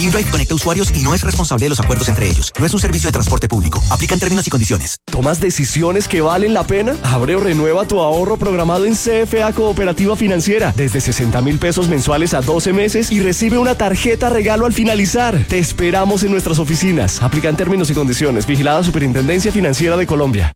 InDrive conecta usuarios y no es responsable de los acuerdos entre ellos. No es un servicio de transporte público. Aplican términos y condiciones. ¿Tomas decisiones que valen la pena? Abre o renueva tu ahorro programado en CFA Cooperativa Financiera. Desde 60,000 pesos mensuales a 12 meses y recibe una tarjeta regalo al finalizar. Te esperamos en nuestras oficinas. Aplican términos y condiciones. Vigilada Superintendencia Financiera de Colombia.